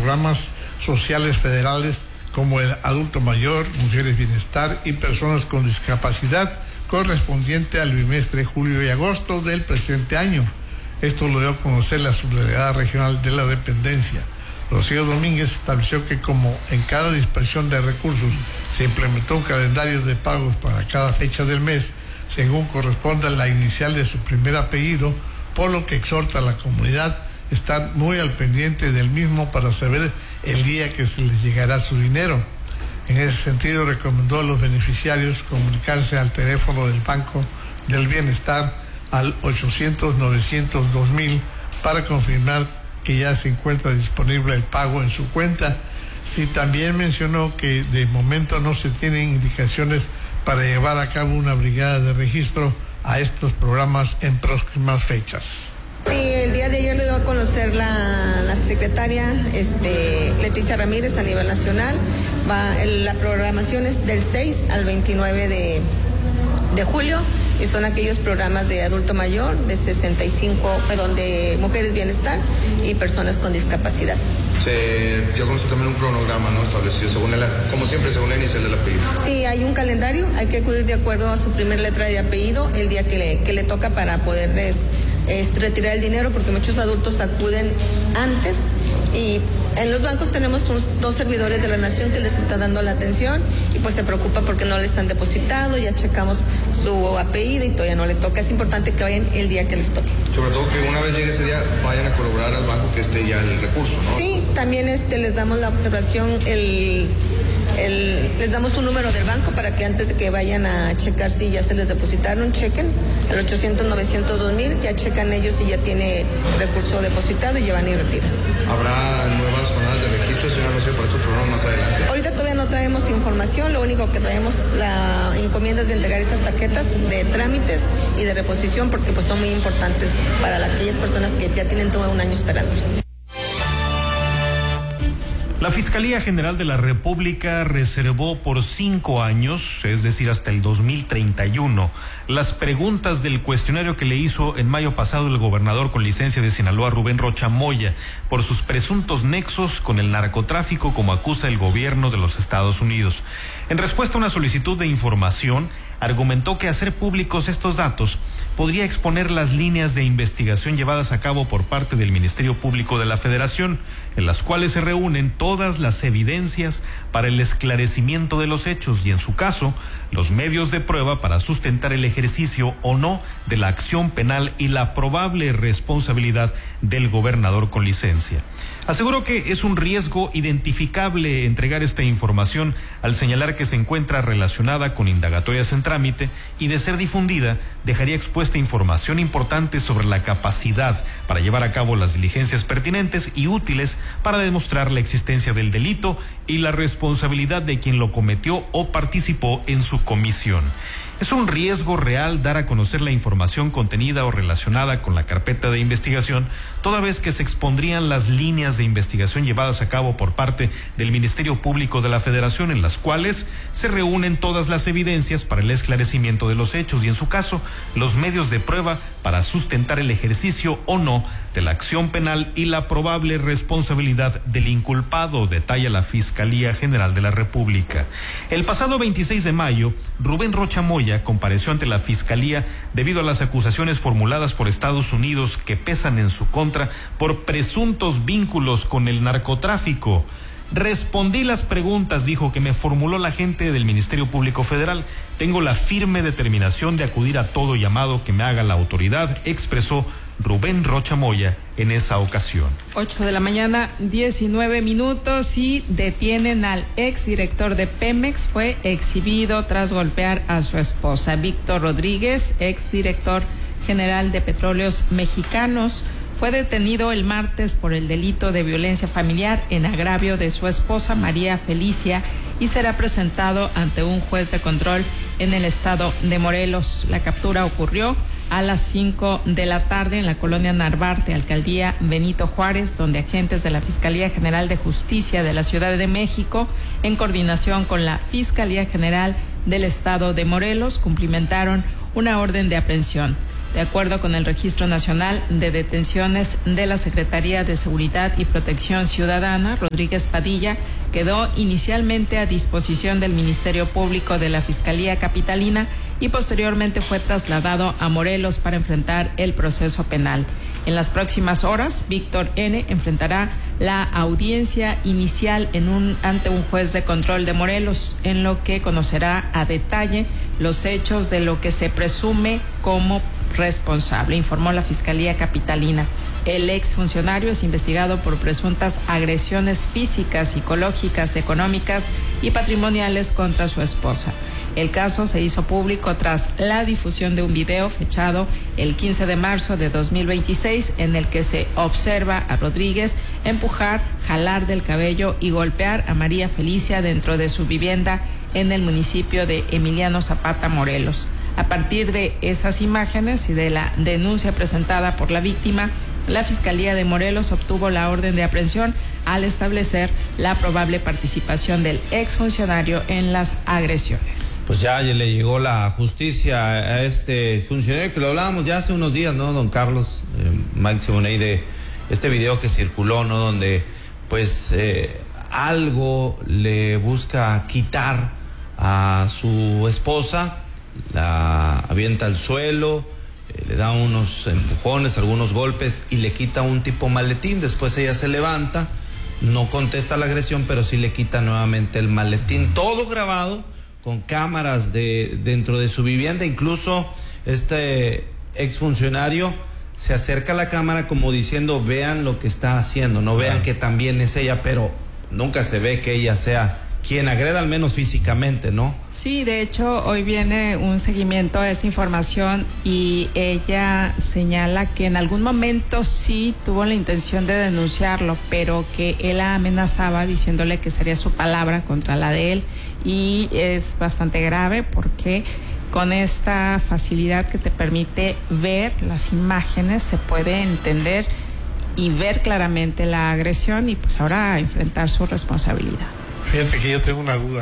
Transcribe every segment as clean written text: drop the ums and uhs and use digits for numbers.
programas sociales federales como el adulto mayor, mujeres bienestar y personas con discapacidad, correspondiente al bimestre julio y agosto del presente año. Esto lo dio a conocer la Subdelegada Regional de la Dependencia. Rocío Domínguez estableció que como en cada dispersión de recursos se implementó un calendario de pagos para cada fecha del mes, según corresponda la inicial de su primer apellido, por lo que exhorta a la comunidad a estar muy al pendiente del mismo para saber el día que se les llegará su dinero. En ese sentido, recomendó a los beneficiarios comunicarse al teléfono del Banco del Bienestar al 800-900-2000 para confirmar que ya se encuentra disponible el pago en su cuenta. Sí, también mencionó que de momento no se tienen indicaciones para llevar a cabo una brigada de registro a estos programas en próximas fechas. Sí, el día de ayer le dio a conocer la secretaria Leticia Ramírez a nivel nacional. La programación es del 6 al 29 de julio y son aquellos programas de adulto mayor, de de mujeres bienestar y personas con discapacidad. Yo conozco también un cronograma, ¿no?, establecido como siempre, según la inicial del apellido. Sí, hay un calendario, hay que acudir de acuerdo a su primer letra de apellido el día que le toca para poderles retirar el dinero, porque muchos adultos acuden antes y en los bancos tenemos dos servidores de la nación que les está dando la atención y pues se preocupa porque no les han depositado, ya checamos su apellido y todavía no le toca. Es importante que vayan el día que les toque. Sobre todo que una vez llegue ese día vayan a colaborar al banco que esté ya el recurso, ¿no? Sí, también les damos la observación, les damos un número del banco para que antes de que vayan a checar si ya se les depositaron, chequen al 800-900-2000, ya checan ellos si ya tiene recurso depositado y ya van y retiran. ¿Habrá nuevas jornadas de registro, señora Rocío, para estos programas más adelante? Ahorita todavía no traemos información, lo único que traemos la encomienda es de entregar estas tarjetas de trámites y de reposición, porque pues son muy importantes para aquellas personas que ya tienen todo un año esperando. La Fiscalía General de la República reservó por 5 años, es decir, hasta el 2031, las preguntas del cuestionario que le hizo en mayo pasado el gobernador con licencia de Sinaloa, Rubén Rocha Moya, por sus presuntos nexos con el narcotráfico, como acusa el gobierno de los Estados Unidos. En respuesta a una solicitud de información, argumentó que hacer públicos estos datos podría exponer las líneas de investigación llevadas a cabo por parte del Ministerio Público de la Federación, en las cuales se reúnen todas las evidencias para el esclarecimiento de los hechos y, en su caso, los medios de prueba para sustentar el ejercicio o no de la acción penal y la probable responsabilidad del gobernador con licencia. Aseguró que es un riesgo identificable entregar esta información al señalar que se encuentra relacionada con indagatorias en trámite y, de ser difundida, dejaría expuesta información importante sobre la capacidad para llevar a cabo las diligencias pertinentes y útiles para demostrar la existencia del delito y la responsabilidad de quien lo cometió o participó en su comisión. Es un riesgo real dar a conocer la información contenida o relacionada con la carpeta de investigación, toda vez que se expondrían las líneas de investigación llevadas a cabo por parte del Ministerio Público de la Federación, en las cuales se reúnen todas las evidencias para el esclarecimiento de los hechos y, en su caso, los medios de prueba para sustentar el ejercicio o no de la acción penal y la probable responsabilidad del inculpado, detalla la Fiscalía General de la República. El pasado 26 de mayo, Rubén Rocha Moya compareció ante la Fiscalía debido a las acusaciones formuladas por Estados Unidos que pesan en su contra por presuntos vínculos con el narcotráfico. Respondí las preguntas, dijo, que me formuló la gente del Ministerio Público Federal. Tengo la firme determinación de acudir a todo llamado que me haga la autoridad, expresó Rubén Rocha Moya en esa ocasión. 8:19 a.m. y detienen al exdirector de Pemex. Fue exhibido tras golpear a su esposa. Víctor Rodríguez, exdirector general de Petróleos Mexicanos, fue detenido el martes por el delito de violencia familiar en agravio de su esposa María Felicia y será presentado ante un juez de control en el estado de Morelos. La captura ocurrió a las 5 de la tarde en la colonia Narvarte, alcaldía Benito Juárez, donde agentes de la Fiscalía General de Justicia de la Ciudad de México, en coordinación con la Fiscalía General del Estado de Morelos, cumplimentaron una orden de aprehensión. De acuerdo con el Registro Nacional de Detenciones de la Secretaría de Seguridad y Protección Ciudadana, Rodríguez Padilla quedó inicialmente a disposición del Ministerio Público de la Fiscalía Capitalina y posteriormente fue trasladado a Morelos para enfrentar el proceso penal. En las próximas horas, Víctor N. enfrentará la audiencia inicial ante un juez de control de Morelos, en lo que conocerá a detalle los hechos de lo que se presume como responsable, informó la Fiscalía Capitalina. El exfuncionario es investigado por presuntas agresiones físicas, psicológicas, económicas y patrimoniales contra su esposa. El caso se hizo público tras la difusión de un video fechado el 15 de marzo de 2026 en el que se observa a Rodríguez empujar, jalar del cabello y golpear a María Felicia dentro de su vivienda en el municipio de Emiliano Zapata, Morelos. A partir de esas imágenes y de la denuncia presentada por la víctima, la Fiscalía de Morelos obtuvo la orden de aprehensión al establecer la probable participación del exfuncionario en las agresiones. Pues ya le llegó la justicia a este funcionario, que lo hablábamos ya hace unos días, ¿no, don Carlos? Máximo Ney, de este video que circuló, ¿no? Donde pues algo le busca quitar a su esposa, la avienta al suelo, le da unos empujones, algunos golpes y le quita un tipo maletín. Después ella se levanta, no contesta la agresión, pero sí le quita nuevamente el maletín. Todo grabado con cámaras dentro de su vivienda. Incluso este exfuncionario se acerca a la cámara como diciendo: vean lo que está haciendo, no vean que también es ella, pero nunca se ve que ella sea quien agreda, al menos físicamente, ¿no? Sí, de hecho, hoy viene un seguimiento a esta información y ella señala que en algún momento sí tuvo la intención de denunciarlo, pero que él la amenazaba diciéndole que sería su palabra contra la de él, y es bastante grave porque con esta facilidad que te permite ver las imágenes se puede entender y ver claramente la agresión y pues ahora enfrentar su responsabilidad. Fíjate que yo tengo una duda.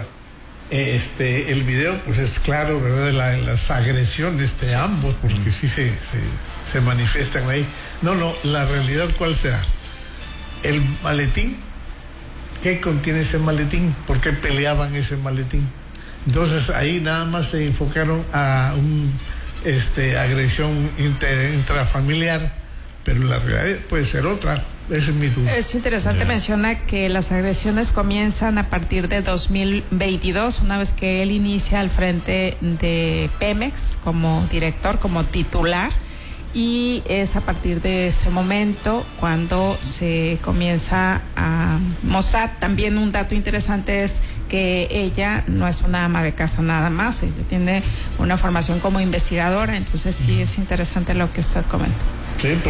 El video pues es claro, ¿verdad? Las agresiones de ambos, porque sí se manifiestan ahí. No, la realidad, ¿cuál será? El maletín. ¿Qué contiene ese maletín? ¿Por qué peleaban ese maletín? Entonces ahí nada más se enfocaron a agresión intrafamiliar, pero la realidad puede ser otra. Esa es mi duda. Es interesante, menciona que las agresiones comienzan a partir de 2022, una vez que él inicia al frente de Pemex como director, como titular, y es a partir de ese momento cuando se comienza a mostrar. También un dato interesante es que ella no es una ama de casa nada más, ella tiene una formación como investigadora, entonces sí es interesante lo que usted comenta. Sí, pues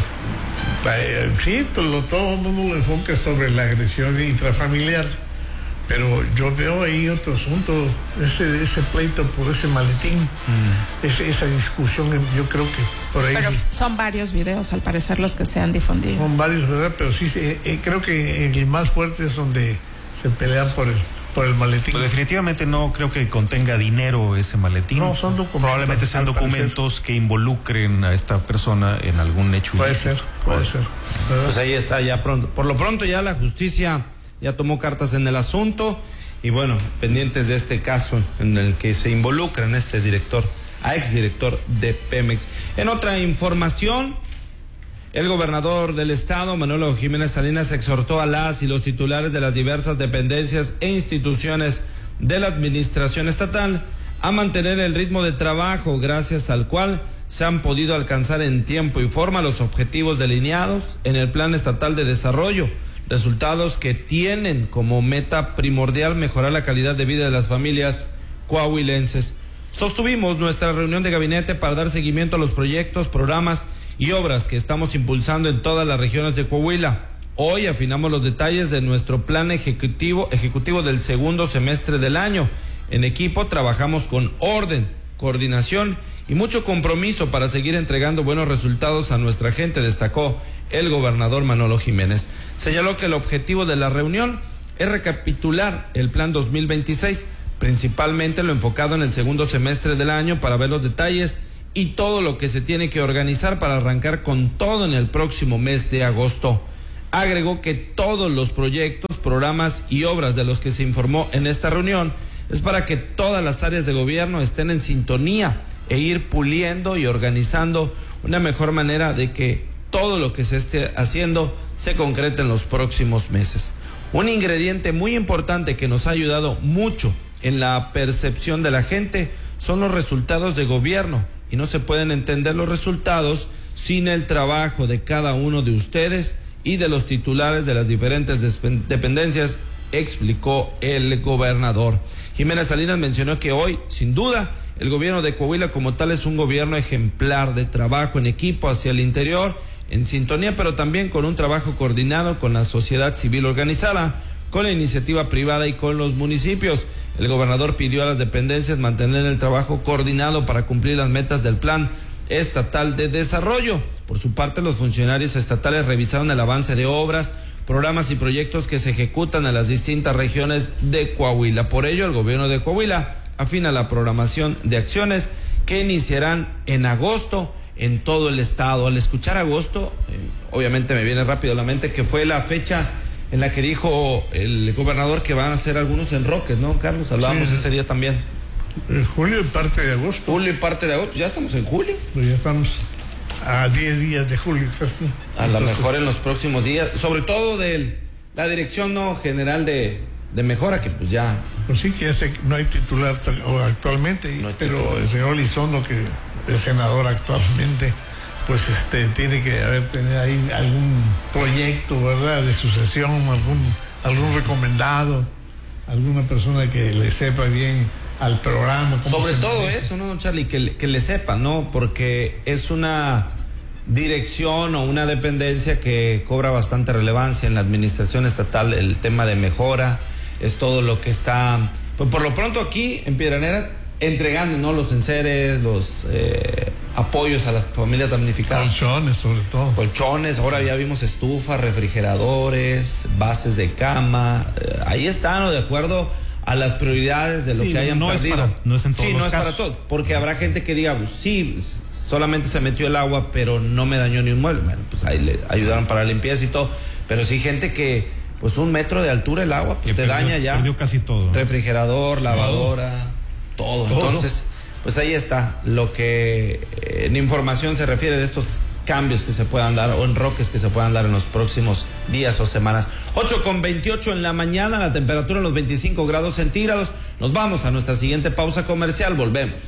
sí, todo el mundo lo enfoca sobre la agresión intrafamiliar, pero yo veo ahí otro asunto, ese pleito por ese maletín, esa discusión, yo creo que por ahí. Pero son varios videos, al parecer, los que se han difundido. Son varios, ¿verdad? Pero sí, creo que el más fuerte es donde se pelean por el maletín. Pues definitivamente no creo que contenga dinero ese maletín. No, son documentos. Probablemente sean documentos que involucren a esta persona en algún hecho. Puede ser. Pues ahí está, ya pronto. Por lo pronto ya la justicia ya tomó cartas en el asunto y bueno, pendientes de este caso en el que se involucran exdirector de Pemex. En otra información, el gobernador del estado, Manuel Jiménez Salinas, exhortó a las y los titulares de las diversas dependencias e instituciones de la administración estatal a mantener el ritmo de trabajo gracias al cual se han podido alcanzar en tiempo y forma los objetivos delineados en el Plan Estatal de Desarrollo, resultados que tienen como meta primordial mejorar la calidad de vida de las familias coahuilenses. Sostuvimos nuestra reunión de gabinete para dar seguimiento a los proyectos, programas y obras que estamos impulsando en todas las regiones de Coahuila. Hoy afinamos los detalles de nuestro plan ejecutivo del segundo semestre del año. En equipo trabajamos con orden, coordinación y mucho compromiso para seguir entregando buenos resultados a nuestra gente, destacó el gobernador Manolo Jiménez. Señaló que el objetivo de la reunión es recapitular el plan 2026, principalmente lo enfocado en el segundo semestre del año, para ver los detalles y todo lo que se tiene que organizar para arrancar con todo en el próximo mes de agosto. Agregó que todos los proyectos, programas y obras de los que se informó en esta reunión es para que todas las áreas de gobierno estén en sintonía e ir puliendo y organizando una mejor manera de que todo lo que se esté haciendo se concrete en los próximos meses. Un ingrediente muy importante que nos ha ayudado mucho en la percepción de la gente son los resultados de gobierno, y no se pueden entender los resultados sin el trabajo de cada uno de ustedes y de los titulares de las diferentes dependencias, explicó el gobernador. Jiménez Salinas mencionó que hoy, sin duda, el gobierno de Coahuila como tal es un gobierno ejemplar de trabajo en equipo hacia el interior, en sintonía, pero también con un trabajo coordinado con la sociedad civil organizada, con la iniciativa privada y con los municipios. El gobernador pidió a las dependencias mantener el trabajo coordinado para cumplir las metas del Plan Estatal de Desarrollo. Por su parte, los funcionarios estatales revisaron el avance de obras, programas y proyectos que se ejecutan en las distintas regiones de Coahuila. Por ello, el gobierno de Coahuila afina la programación de acciones que iniciarán en agosto en todo el estado. Al escuchar agosto, obviamente me viene rápido a la mente que fue la fecha en la que dijo el gobernador que van a hacer algunos enroques, ¿no, Carlos? Hablábamos ese día también. Julio y parte de agosto. Julio y parte de agosto. ¿Ya estamos en julio? Pues ya estamos a 10 días de julio casi. A lo mejor en los próximos días, sobre todo de la Dirección general de mejora, que pues ya... Pues sí, que ya sé que no hay titular actualmente, no hay pero titular. El señor Elizondo, que es senador actualmente, pues tiene que tener ahí algún proyecto, ¿verdad?, de sucesión, algún recomendado, alguna persona que le sepa bien al programa. Sobre todo eso, ¿no, Charlie? Que le sepa, ¿no? Porque es una dirección o una dependencia que cobra bastante relevancia en la administración estatal. El tema de mejora es todo lo que está, pues por lo pronto aquí en Piedraneras, entregando, ¿no?, los enseres, los apoyos a las familias damnificadas. Colchones, sobre todo. Colchones, ahora ya vimos estufas, refrigeradores, bases de cama. Ahí está, ¿no?, de acuerdo a las prioridades de lo que hayan perdido. No es en todos los casos. casos. Para todo, porque habrá gente que diga, pues, sí, solamente se metió el agua, pero no me dañó ni un mueble. Bueno, pues ahí le ayudaron para la limpieza y todo, pero sí gente que, pues 1 metro de altura el agua, pues te daña ya. Perdió casi todo, ¿no? Refrigerador, lavadora, todo. Entonces, pues ahí está lo que en información se refiere de estos cambios que se puedan dar o enroques que se puedan dar en los próximos días o semanas. 8:28 en la mañana, la temperatura en los 25 grados centígrados. Nos vamos a nuestra siguiente pausa comercial, volvemos.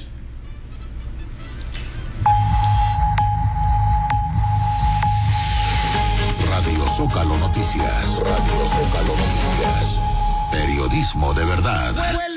Radio Zócalo Noticias. Radio Zócalo Noticias. Periodismo de verdad.